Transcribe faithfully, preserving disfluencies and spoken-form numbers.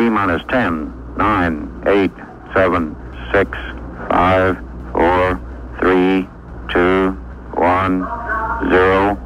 T-minus ten, nine, eight, seven, six, five, four, three, two, one, zero.